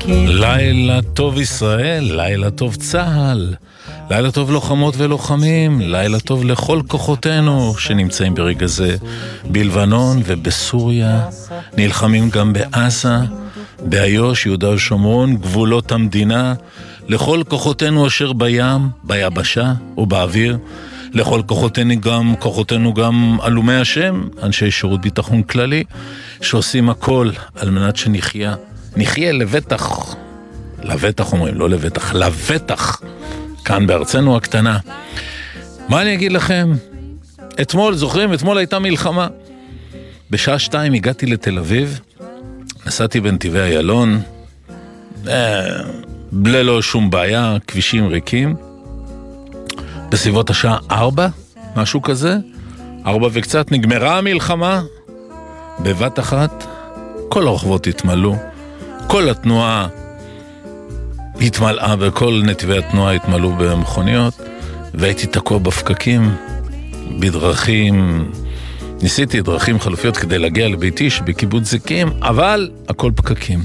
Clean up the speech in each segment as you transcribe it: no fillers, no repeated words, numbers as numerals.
לילה טוב ישראל, לילה טוב צהל, לילה טוב לוחמות ולוחמים, לילה טוב לכל כוחותינו שנמצאים ברגע זה בלבנון ובסוריה, נלחמים גם בעזה, באיו"ש, יהודה ושומרון, גבולות המדינה, לכל כוחותינו אשר בים, ביבשה ובאוויר, לכל כוחותינו גם אלומי השם, אנשי שירות ביטחון כללי, שעושים הכל על מנת שנחיה לבטח, אומרים, לא לבטח, לבטח, כאן בארצנו הקטנה. מה אני אגיד לכם? אתמול, זוכרים? אתמול הייתה מלחמה. בשעה 2 הגעתי לתל אביב, נסעתי בנתיבי איילון, ללא שום בעיה, כבישים ריקים. בסביבות השעה 4, משהו כזה, 4 וקצת, נגמרה המלחמה. בבת אחת, כל הרחובות התמלאו, כל התנועה התמלאה, וכל נתיבי התנועה התמלאו במכוניות, והייתי תקוע בפקקים, בדרכים, ניסיתי דרכים חלופיות כדי להגיע לביתי שבקיבוץ זיקים, אבל הכל פקקים.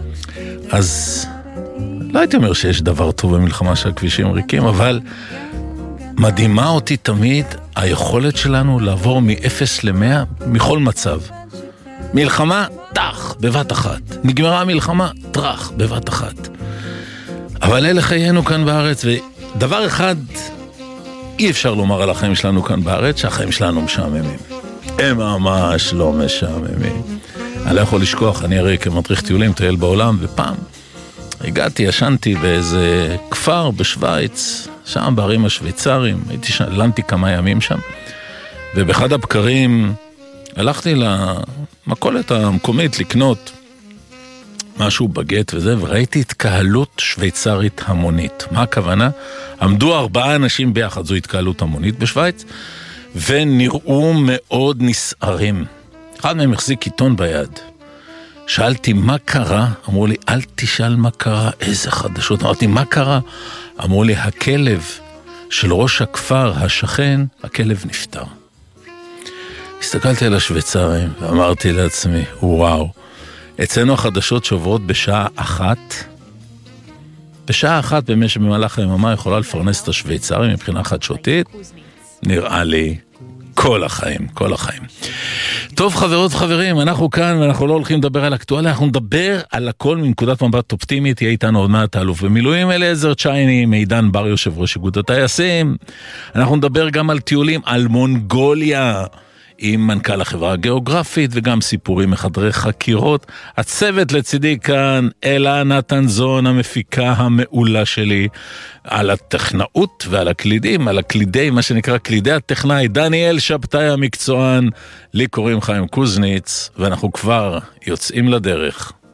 אז לא הייתי אומר שיש דבר טוב במלחמה שהכבישים ריקים, אבל מדהימה אותי תמיד היכולת שלנו לעבור מ-0 ל-100 מכל מצב. מלחמה, טח, בבת אחת. נגמרה המלחמה, טרח, בבת אחת. אבל אלה חיינו כאן בארץ, ודבר אחד אי אפשר לומר על החיים שלנו כאן בארץ, שהחיים שלנו משעממים. הם ממש לא משעממים. אני לא יכול לשכוח, אני הרי כמדריך טיולים טייל בעולם, ופעם הגעתי, ישנתי באיזה כפר בשוויץ, שם בערים השוויצרים, לנתי כמה ימים שם, ובאחד הבקרים הלכתי למכולת המקומית לקנות משהו בגט וזה, וראיתי התקהלות שוויצרית המונית. מה הכוונה? עמדו 4 אנשים ביחד, זו התקהלות המונית בשוויץ, ונראו מאוד נסערים. אחד מהם החזיק עיתון ביד. שאלתי מה קרה, אמרו לי אל תשאל מה קרה, איזה חדשות. אמרתי מה קרה? אמרו לי הכלב של ראש הכפר השכן, הכלב נפטר. הסתכלתי על השוויצרים ואמרתי לעצמי, וואו, אצלנו החדשות שעוברות בשעה 1, בשעה 1 במהלך היממה יכולה לפרנס את השוויצרים מבחינה חדשותית, נראה לי כל החיים. טוב חברות וחברים, אנחנו כאן ואנחנו לא הולכים לדבר על אקטואליה, אנחנו נדבר על הכל מנקודת מבט אופטימית. יהיה איתנו עוד מעט האלוף במילואים אליעזר צ'ייני, מידן בר יושב ראש איגוד הטייסים. אנחנו נדבר גם על טיולים על מונגוליה עם מנכ"ל החברה הגיאוגרפית, וגם סיפורים מחדרי חקירות. הצוות לצידי כאן, אלה נתנזון, המפיקה המעולה שלי, על הטכנאות ועל הקלידים, על הקלידי, מה שנקרא קלידי הטכנאי, דניאל שבתאי המקצוען, לי קוראים חיים קוזניץ, ואנחנו כבר יוצאים לדרך.